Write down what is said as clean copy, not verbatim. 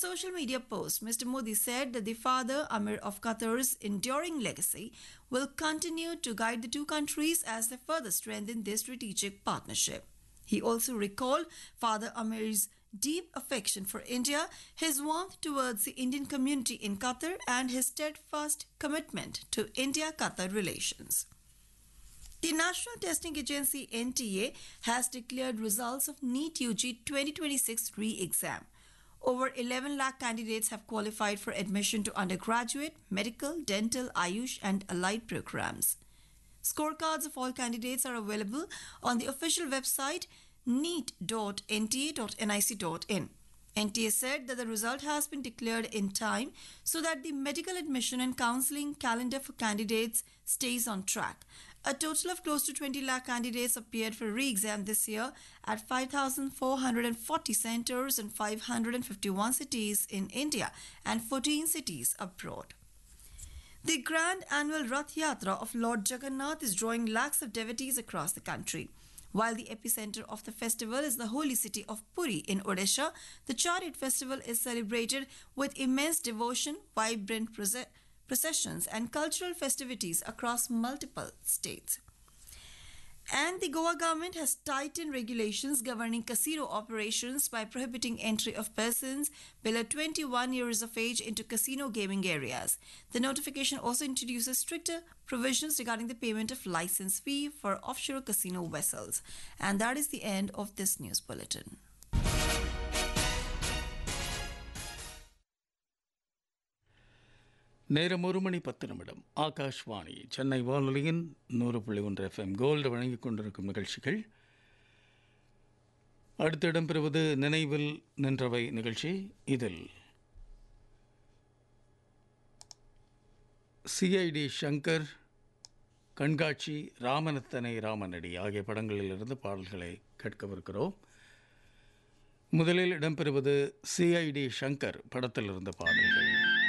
social media post, Mr. Modi said that the father Amir of Qatar's enduring legacy will continue to guide the two countries as they further strengthen their strategic partnership. He also recalled Father Amir's deep affection for India, his warmth towards the Indian community in Qatar, and his steadfast commitment to India-Qatar relations. The National Testing Agency NTA has declared results of NEET UG 2026 re-exam. Over 11 lakh candidates have qualified for admission to undergraduate, medical, dental, Ayush, and allied programs. Scorecards of all candidates are available on the official website neet.nta.nic.in. NTA said that the result has been declared in time so that the medical admission and counselling calendar for candidates stays on track. A total of close to 20 lakh candidates appeared for re-exam this year at 5,440 centres in 551 cities in India and 14 cities abroad. The grand annual Rath Yatra of Lord Jagannath is drawing lakhs of devotees across the country. While the epicenter of the festival is the holy city of Puri in Odisha, the Chariot festival is celebrated with immense devotion, vibrant processions, and cultural festivities across multiple states. And the Goa government has tightened regulations governing casino operations by prohibiting entry of persons below 21 years of age into casino gaming areas. The notification also introduces stricter provisions regarding the payment of license fee for offshore casino vessels. And that is the end of this news bulletin. நேரம் 1:10 ஆகாஷ்வாணி சென்னை வானொலியின் 100.1 FM gold வழங்கிக் கொண்டிருக்கும் நிகழ்ச்சிகள். அடுத்து இடம்பெறுவது நினைவில் நின்றவை நிகழ்ச்சி. இதில் சிஐடி சங்கர், கண்காட்சி, ராமனத்தனை ராமனடி ஆகிய படங்களிலிருந்து பாடல்களை கேட்கவிருக்கிறோம். முதலில் இடம்பெறுவது சிஐடி சங்கர் படத்திலிருந்து பாடல்கள்.